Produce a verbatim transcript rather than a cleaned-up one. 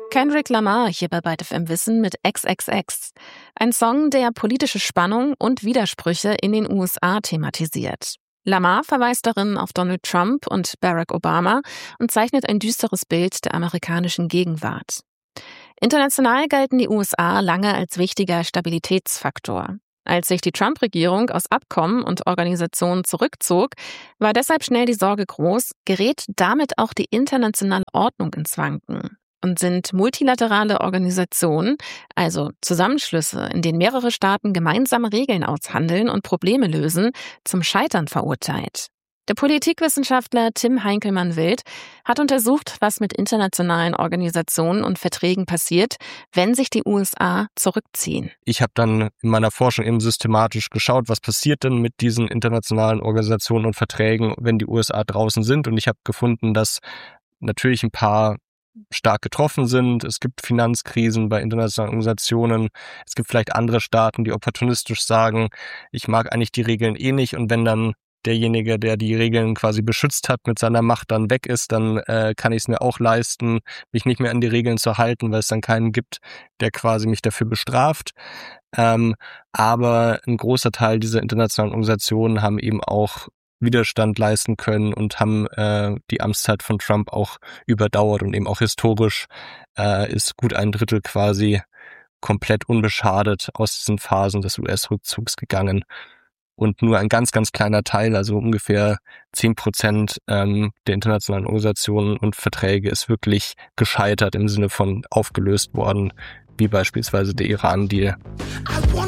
Kendrick Lamar hier bei Byte F M Wissen mit X X X. Ein Song, der politische Spannung und Widersprüche in den U S A thematisiert. Lamar verweist darin auf Donald Trump und Barack Obama und zeichnet ein düsteres Bild der amerikanischen Gegenwart. International galten die U S A lange als wichtiger Stabilitätsfaktor. Als sich die Trump-Regierung aus Abkommen und Organisationen zurückzog, war deshalb schnell die Sorge groß, gerät damit auch die internationale Ordnung ins Wanken? Und sind multilaterale Organisationen, also Zusammenschlüsse, in denen mehrere Staaten gemeinsame Regeln aushandeln und Probleme lösen, zum Scheitern verurteilt? Der Politikwissenschaftler Tim Heinkelmann-Wild hat untersucht, was mit internationalen Organisationen und Verträgen passiert, wenn sich die U S A zurückziehen. Ich habe dann in meiner Forschung eben systematisch geschaut, was passiert denn mit diesen internationalen Organisationen und Verträgen, wenn die U S A draußen sind. Und ich habe gefunden, dass natürlich ein paar stark getroffen sind. Es gibt Finanzkrisen bei internationalen Organisationen. Es gibt vielleicht andere Staaten, die opportunistisch sagen, ich mag eigentlich die Regeln eh nicht. Und wenn dann derjenige, der die Regeln quasi beschützt hat, mit seiner Macht dann weg ist, dann äh, kann ich es mir auch leisten, mich nicht mehr an die Regeln zu halten, weil es dann keinen gibt, der quasi mich dafür bestraft. Ähm, aber ein großer Teil dieser internationalen Organisationen haben eben auch Widerstand leisten können und haben äh, die Amtszeit von Trump auch überdauert und eben auch historisch äh, ist gut ein Drittel quasi komplett unbeschadet aus diesen Phasen des U S-Rückzugs gegangen. Und nur ein ganz, ganz kleiner Teil, also ungefähr zehn Prozent ähm, der internationalen Organisationen und Verträge ist wirklich gescheitert im Sinne von aufgelöst worden, wie beispielsweise der Iran-Deal.